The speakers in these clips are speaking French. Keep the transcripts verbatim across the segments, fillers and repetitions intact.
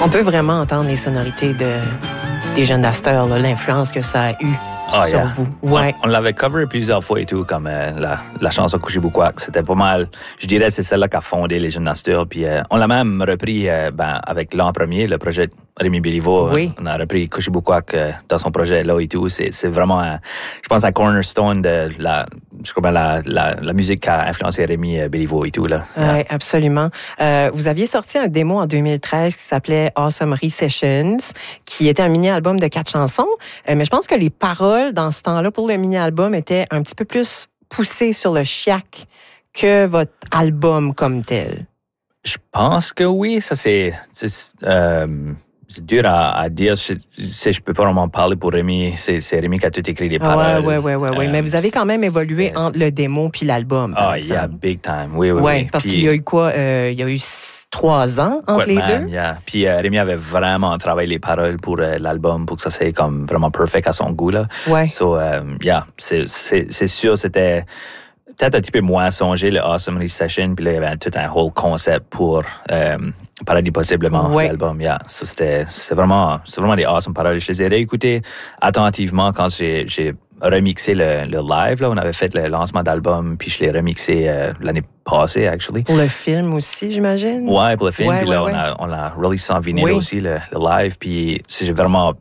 On peut vraiment entendre les sonorités de, des jeunes d'Astor, là, l'influence que ça a eu oh, sur yeah. vous. Ouais. On, on l'avait cover plusieurs fois et tout, comme euh, la, la chanson Couchibukwak. C'était pas mal, je dirais, c'est celle-là qui a fondé les jeunes d'Astor. Puis euh, on l'a même repris euh, ben, avec l'an premier, le projet Rémi Béliveau. Oui. On a repris Couchibukwak euh, dans son projet là et tout. C'est, c'est vraiment, un, je pense, un cornerstone de la, je crois, la, la, la musique qui a influencé Rémi Béliveau et tout. Là. Oui, yeah. Absolument. Euh, vous aviez sorti un démo en deux mille treize qui s'appelait Awesome Recessions, qui était un mini-album de quatre chansons. Euh, mais je pense que les paroles, dans ce temps-là, pour le mini-album, étaient un petit peu plus poussées sur le chiac que votre album comme tel. Je pense que oui. Ça, c'est... c'est euh, C'est dur à, à dire. Je ne peux pas vraiment parler pour Rémi. C'est, c'est Rémi qui a tout écrit les paroles. Oui, oui, oui. oui. Mais vous avez quand même évolué yes. entre le démo puis l'album, par oh, exemple. yeah, big time. Oui, oui, ouais, oui. Parce puis, qu'il y a eu quoi? Euh, il y a eu trois ans entre les même, deux? Yeah. Puis euh, Rémi avait vraiment travaillé les paroles pour euh, l'album pour que ça soit comme vraiment perfect à son goût. Là. Ouais. So, um, yeah, c'est, c'est, c'est sûr, c'était... peut-être un petit peu moins songé, le Awesome Recession, puis là, il y avait tout un whole concept pour euh, Paradis Possiblement, ouais. l'album. Yeah. So, c'était, c'était, vraiment, c'était vraiment des awesome paroles. Je les ai réécoutées attentivement quand j'ai, j'ai remixé le, le live. Là. On avait fait le lancement d'album, puis je l'ai remixé euh, l'année passée, actually. Pour le film aussi, j'imagine? Ouais, pour le film. Ouais, puis là, ouais, on, a, on l'a release en vinyle oui. aussi, le, le live. Puis j'ai vraiment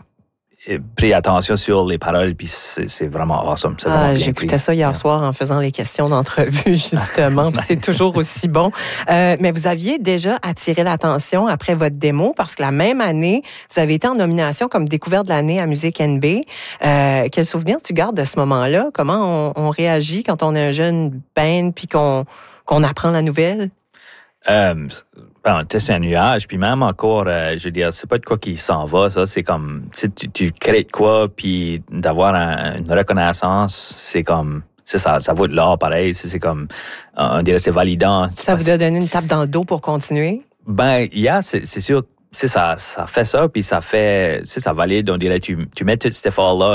pris attention sur les paroles, puis c'est, c'est vraiment awesome. C'est vraiment ah, bien j'écoutais pris. ça hier yeah. soir en faisant les questions d'entrevue, justement, puis c'est toujours aussi bon. Euh, mais vous aviez déjà attiré l'attention après votre démo, parce que la même année, vous avez été en nomination comme découverte de l'année à Musique N B. Euh, quel souvenir tu gardes de ce moment-là? Comment on, on réagit quand on est un jeune band, puis qu'on, qu'on apprend la nouvelle? Euh, ben, on était sur un nuage, puis même encore, euh, je veux dire, c'est pas de quoi qui s'en va, ça. C'est comme, tu, tu crées de quoi, puis d'avoir un, une reconnaissance, c'est comme, c'est ça, ça vaut de l'or pareil. C'est, c'est comme, on dirait, c'est validant. Ça vous a donné une tape dans le dos pour continuer? Ben, yeah, c'est, c'est sûr. C'est ça, ça fait ça, puis ça fait, c'est ça valide, on dirait, tu, tu mets tout cet effort-là,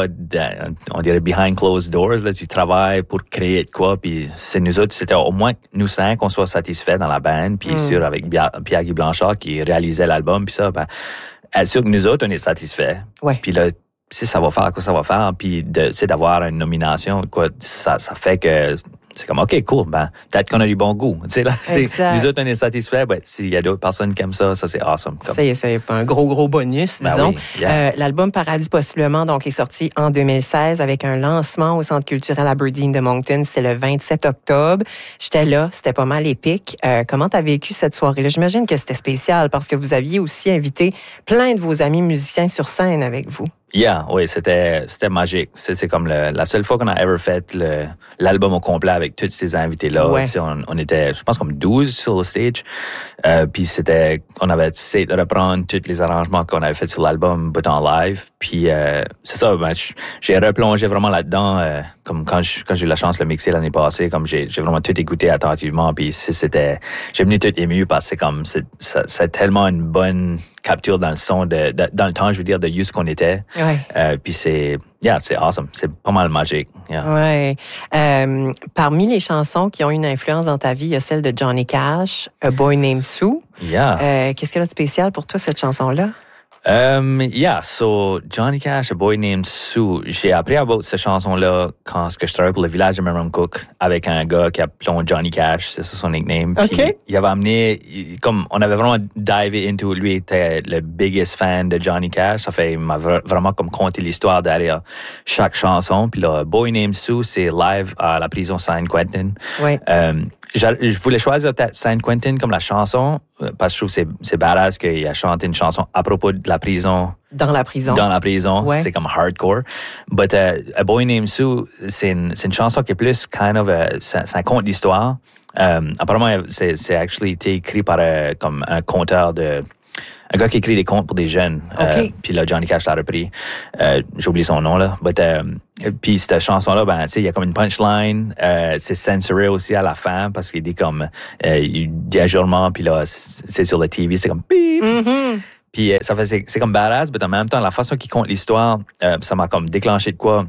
on dirait behind closed doors, là, tu travailles pour créer de quoi, puis c'est nous autres, c'était au moins nous cinq, qu'on soit satisfaits dans la band, puis mm. sûr, avec Pierre-Guy Blanchard qui réalisait l'album, puis ça, ben, être sûr que nous autres, on est satisfaits. Ouais. Puis là, si ça va faire, quoi ça va faire, puis de, c'est d'avoir une nomination, quoi, ça, ça fait que, c'est comme, OK, cool, ben, peut-être qu'on a du bon goût. Tu sais, là, c'est, nous autres, on est satisfaits. Ben, s'il y a d'autres personnes qui aiment ça, ça, c'est awesome. Comme. C'est, c'est un gros, gros bonus, ben disons. Oui, yeah. euh, l'album Paradis Possiblement, donc, est sorti en deux mille seize avec un lancement au Centre culturel Aberdeen de Moncton. C'était le vingt-sept octobre. J'étais là, c'était pas mal épique. Euh, comment t'as vécu cette soirée-là? J'imagine que c'était spécial parce que vous aviez aussi invité plein de vos amis musiciens sur scène avec vous. Yeah, oui, c'était, c'était magique. C'est, c'est comme le, la seule fois qu'on a ever fait le, l'album au complet avec tous ces invités-là. Ouais. On, on était, je pense, comme douze sur le stage. Euh, puis c'était, on avait essayé de reprendre tous les arrangements qu'on avait fait sur l'album, but en live. Puis euh, c'est ça, ben, j'ai replongé vraiment là-dedans, euh, comme quand, je, quand j'ai eu la chance de le mixer l'année passée, comme j'ai, j'ai vraiment tout écouté attentivement. Puis c'était, j'ai venu tout ému parce que c'est comme, c'est, ça, c'est tellement une bonne capture dans le son, de, de, dans le temps, je veux dire, de juste qu'on était. Ouais. Euh, puis c'est, yeah, c'est awesome. C'est pas mal magique. Yeah. Ouais. Euh, parmi les chansons qui ont une influence dans ta vie, il y a celle de Johnny Cash, A Boy Named Sue. Yeah. Euh, qu'est-ce qu'elle a de spécial pour toi, cette chanson-là? Um, yeah, so Johnny Cash, A Boy Named Sue. J'ai appris à about cette chanson-là quand je travaillais pour le village de Memramcook avec un gars qui appelait Johnny Cash, c'est ça son nickname. Okay. Puis il avait amené, comme on avait vraiment divé into, lui était le biggest fan de Johnny Cash. Ça fait, il m'a vraiment comme conté l'histoire derrière chaque chanson. Puis là, Boy Named Sue, c'est live à la prison San Quentin. Oui. Um, Je voulais choisir peut-être San Quentin comme la chanson parce que je trouve que c'est, c'est badass qu'il a chanté une chanson à propos de la prison. Dans la prison. Dans la prison. Ouais. C'est comme hardcore. But uh, A Boy Named Sue, c'est une, c'est une chanson qui est plus kind of a, c'est, c'est un conte d'histoire. Um, apparemment, c'est, c'est actually été écrit par uh, comme un conteur de... Un gars qui écrit des contes pour des jeunes. Okay. Euh, puis là, Johnny Cash l'a repris. Euh, j'ai oublié son nom, là. But, euh, puis cette chanson-là, ben, tu sais, il y a comme une punchline. Euh, c'est censuré aussi à la fin parce qu'il dit comme, euh, il dit ajurement, puis là, c'est sur le T V, c'est comme beep. Mm-hmm. Puis euh, ça fait, c'est, c'est comme badass, mais en même temps, la façon qu'il compte l'histoire, euh, ça m'a comme déclenché de quoi.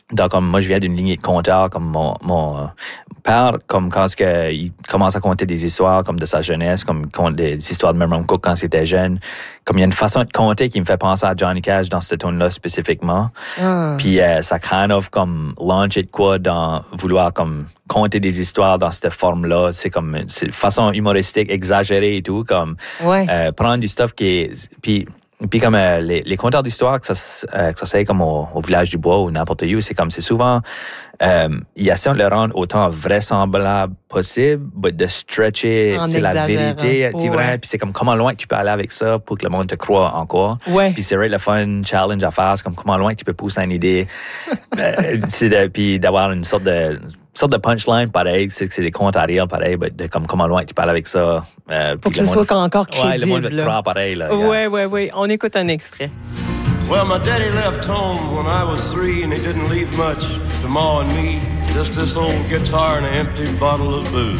Donc, comme moi, je viens d'une lignée de conteurs, comme mon, mon père, comme quand que, il commence à compter des histoires comme de sa jeunesse, comme compte des, des histoires de Merriam Cook quand il était jeune. Comme il y a une façon de compter qui me fait penser à Johnny Cash dans cette tune-là spécifiquement. Ah. Puis euh, ça kind of comme launch it quoi dans vouloir comme compter des histoires dans cette forme-là. C'est comme c'est façon humoristique, exagérée et tout, comme ouais. euh, prendre du stuff qui est puis Puis comme euh, les, les conteurs d'histoire, que ça, euh, que ça soit comme au, au Village du Bois ou n'importe où, c'est comme c'est souvent, euh, il essaie de le rendre autant vraisemblable possible, mais de stretcher c'est la vérité, tu vois. Puis c'est comme comment loin tu peux aller avec ça pour que le monde te croie encore. Ouais. Puis c'est vrai le fun challenge à faire, c'est comme comment loin tu peux pousser une idée, euh, c'est de, puis d'avoir une sorte de sorte de punchline pareil, c'est que c'est des contes à rire pareil, mais de comme comment loin tu parles avec ça. Euh, pour que ce soit encore crédible. Ouais, le monde va te croire pareil là. Ouais, ouais, ouais. On écoute un extrait. Well, my daddy left home when I was three, and he didn't leave much to Ma and me. Just this old guitar and an empty bottle of booze.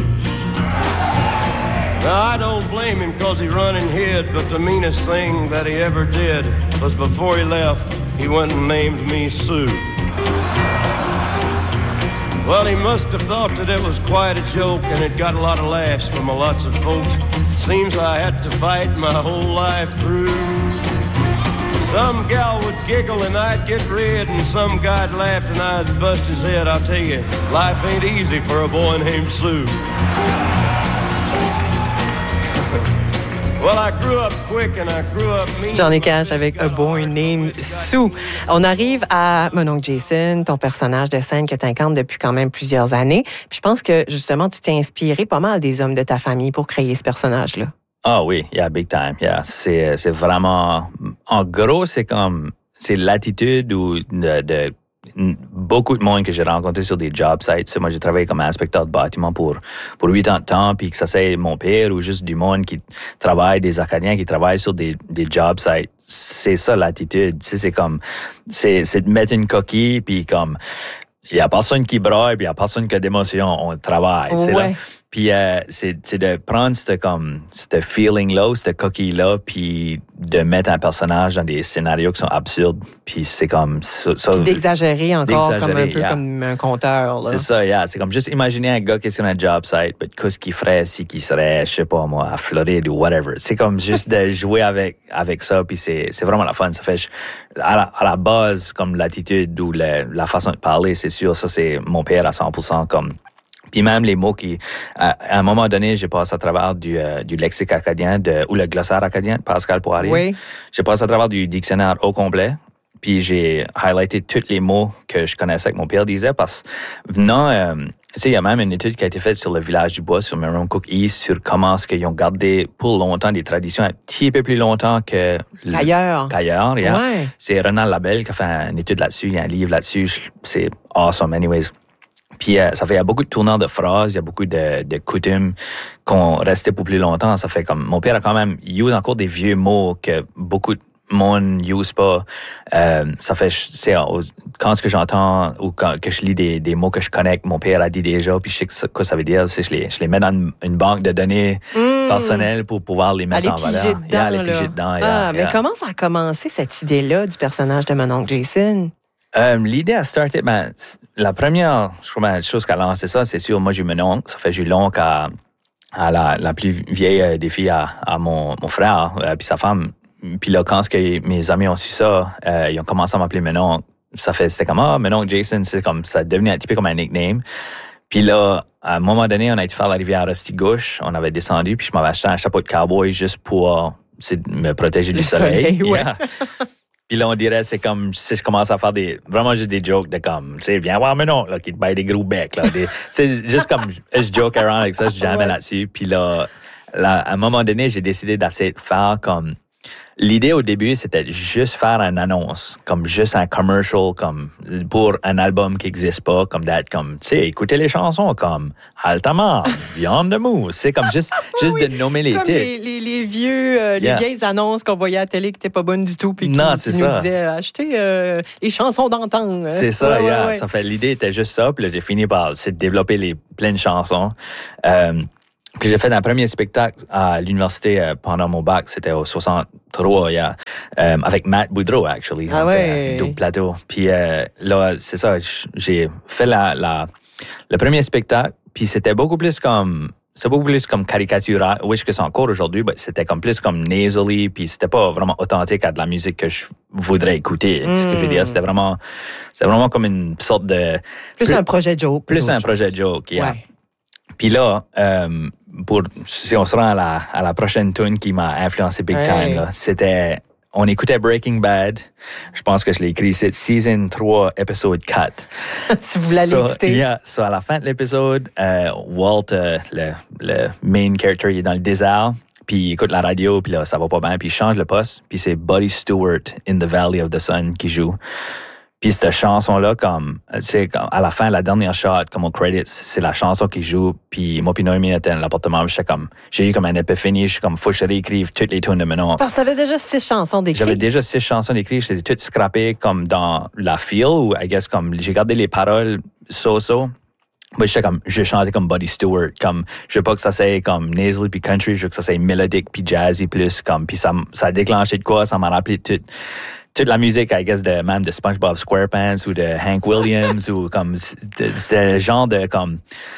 Now, I don't blame him because he run and hid, but the meanest thing that he ever did was before he left, he went and named me Sue. Well, he must have thought that it was quite a joke, and it got a lot of laughs from a lots of folks. Seems I had to fight my whole life through. Some gal would giggle and I'd get red, and some guy'd laugh and I'd bust his head. I'll tell you, life ain't easy for a boy named Sue. Well, I grew up quick and I grew up mean. Johnny Cash avec A Boy Named Sue. On arrive à mon oncle Jason, ton personnage de scène que tu incarnes depuis quand même plusieurs années. Puis je pense que justement, tu t'es inspiré pas mal des hommes de ta famille pour créer ce personnage-là. Ah oh oui, yeah, big time, yeah. C'est, c'est vraiment, en gros, c'est comme, c'est l'attitude ou de, de beaucoup de monde que j'ai rencontré sur des job sites. Moi, j'ai travaillé comme inspecteur de bâtiment pour pour huit ans de temps, puis que ça c'est mon père ou juste du monde qui travaille, des Acadiens qui travaillent sur des des job sites. C'est ça l'attitude. Tu sais, c'est comme, c'est c'est de mettre une coquille, puis comme, il y a personne qui braille, puis il y a personne qui a d'émotion. On travaille, c'est ouais. là. Puis euh, c'est, c'est de prendre ce comme ce feeling-là, ce coquille-là, puis de mettre un personnage dans des scénarios qui sont absurdes. Puis c'est comme ça. ça d'exagérer encore, d'exagérer, comme un peu yeah. comme un conteur. Là. C'est ça, yeah. C'est comme juste imaginer un gars qui est sur un job site, mais qu'est-ce qu'il ferait si qu'il serait, je sais pas moi, à Floride ou whatever. C'est comme juste de jouer avec avec ça, puis c'est c'est vraiment la fun. Ça fait à la, à la base comme l'attitude ou la, la façon de parler, c'est sûr, ça c'est mon père à cent pour cent comme. Puis même les mots qui, à, à un moment donné, j'ai passé à travers du, euh, du lexique acadien de, ou le glossaire acadien de Pascal Poirier. Oui. J'ai passé à travers du dictionnaire au complet. Puis j'ai highlighté tous les mots que je connaissais que mon père disait parce que venant, euh, tu sais, il y a même une étude qui a été faite sur le Village du Bois, sur Merriam Cook East, sur comment est-ce qu'ils ont gardé pour longtemps des traditions un petit peu plus longtemps que qu'ailleurs. Qu'ailleurs, yeah. Ouais. C'est Renald Labelle qui a fait une étude là-dessus, il y a un livre là-dessus, c'est awesome anyways. Puis euh, ça fait il y a beaucoup de tournants de phrases, il y a beaucoup de, de coutumes qu'on restait pour plus longtemps. Ça fait comme mon père a quand même use encore des vieux mots que beaucoup de monde use pas. Euh, ça fait c'est quand ce que j'entends ou quand que je lis des, des mots que je connais que mon père a dit déjà, puis je sais que ça, quoi ça veut dire, c'est je les je les mets dans une, une banque de données mmh. personnelles pour pouvoir les mettre en valeur. Dedans, yeah, les piger dedans. Ah, yeah, mais yeah. comment ça a commencé cette idée-là du personnage de mon oncle Jason? Euh, l'idée a starté, ben, la première je crois, ben, chose qu'elle a lancé ça, c'est sûr, moi j'ai eu mon oncle, ça fait j'ai eu l'oncle à, à la, la plus vieille des filles à, à mon, mon frère, euh, puis sa femme. Puis là, quand que mes amis ont su ça, euh, ils ont commencé à m'appeler mon oncle. Ça fait, c'était comme, ah, mon oncle Jason, c'est comme, ça devenait un petit peu comme un nickname. Puis là, à un moment donné, on a été faire la rivière Rusty-Gauche, on avait descendu, puis je m'avais acheté un chapeau de cowboy juste pour c'est, me protéger du Le soleil. soleil ouais. Yeah. Puis là, on dirait, c'est comme si je commence à faire des, vraiment juste des jokes de comme, tu sais, viens voir mon oncle, là, qui te baille des gros becs, là. Tu sais, juste comme, je joke around avec ça, je jamais ouais. là-dessus. Puis là, là, à un moment donné, j'ai décidé d'essayer de faire comme, l'idée au début, c'était juste faire une annonce, comme juste un commercial, comme pour un album qui n'existe pas, comme d'être comme, tu sais, écoutez les chansons, comme Altamar, Viande de mousse, c'est comme juste, juste oui, de nommer les titres. Les, les, les vieux, euh, yeah. les vieilles annonces qu'on voyait à la télé qui n'étaient pas bonnes du tout, puis qui, non, qui nous ça. disaient achetez euh, les chansons d'antan. C'est ça, ouais, yeah. ouais, ouais. Ça fait l'idée était juste ça, puis là j'ai fini par c'est de développer les pleines chansons. Euh, Puis j'ai fait un premier spectacle à l'université euh, pendant mon bac, c'était au soixante Trois, yeah. Euh, avec Matt Boudreau, actually. Ah ouais. Double plateau. Puis euh, là, c'est ça, j'ai fait la, la, le premier spectacle, puis c'était beaucoup plus comme... C'est beaucoup plus comme caricatural, oui, que c'est encore aujourd'hui, mais c'était comme plus comme nasally, puis c'était pas vraiment authentique à de la musique que je voudrais écouter. Mm. Ce que je veux dire, c'était vraiment, c'était vraiment comme une sorte de... Plus, plus un projet joke. Plus un projet joke, yeah. Ouais. Puis là, euh, pour, si on se rend à la, à la prochaine tune qui m'a influencé big time, hey. là, c'était... On écoutait Breaking Bad. Je pense que je l'ai écrit. C'est Season trois, épisode quatre. Si vous l'allez so, écouter. Yeah, so à la fin de l'épisode, euh, Walt, euh, le, le main character, il est dans le désert, puis il écoute la radio, puis là, ça va pas bien, puis il change le poste, puis c'est Buddy Stewart, In the Valley of the Sun, qui joue. Puis cette chanson-là, comme, c'est à la fin, la dernière shot, comme au credits, c'est la chanson qui joue. Puis moi, puis Noémie était dans l'appartement. J'étais comme, j'ai eu comme un épiphanie. Je suis comme, faut que je réécrive toutes les tunes de maintenant. Parce que t'avais déjà six chansons d'écrites. J'avais déjà six chansons d'écrites. J'étais toutes scrappées comme dans la feel, ou I guess comme, j'ai gardé les paroles so-so. Moi, j'étais comme, je vais chanter comme Buddy Stewart. Comme, je veux pas que ça soit comme nasally puis country. Je veux que ça soit mélodique puis jazzy plus. Comme, puis ça, ça a déclenché de quoi? Ça m'a rappelé tout. Toute la musique, I guess, de même de SpongeBob SquarePants ou de Hank Williams ou comme, c'est le genre de, comme,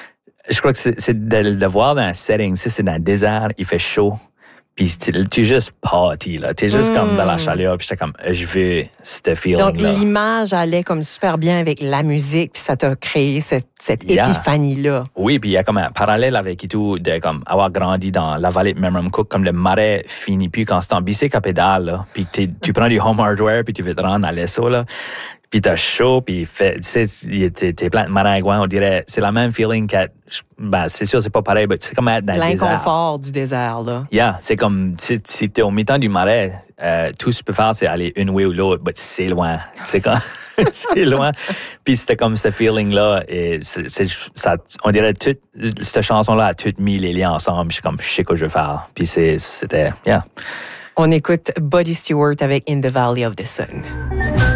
je crois que c'est, c'est de le voir dans un setting, si c'est dans le désert, il fait chaud, puis tu es juste party, là, t'es juste mm. comme dans la chaleur, puis j'étais comme, je veux ce feeling-là. Donc, l'image allait comme super bien avec la musique, puis ça t'a créé cette, cette yeah. épiphanie-là. Oui, puis il y a comme un parallèle avec et tout, de comme avoir grandi dans la vallée de Memramcook, comme le marais finit plus quand c'est en bicycle à pédale, là, puis tu prends du home hardware, puis tu veux te rendre à l'Esso, là, puis t'as chaud, puis fait, tu sais, t'es, t'es plein de maringouins, on dirait, c'est la même feeling qu'à, ben, c'est sûr, c'est pas pareil, mais c'est comme être dans le désert. L'inconfort du désert, là. Yeah, c'est comme, si, si t'es au mi-temps du marais, euh, tout ce que tu peux faire, c'est aller une way ou l'autre, mais c'est loin. C'est comme, c'est loin. Puis c'était comme ce feeling-là, et c'est, c'est, ça, on dirait, toute, cette chanson-là a tout mis les liens ensemble, je suis comme, je sais quoi je veux faire. Puis c'est, c'était, yeah. On écoute Buddy Stewart avec In the Valley of the Sun.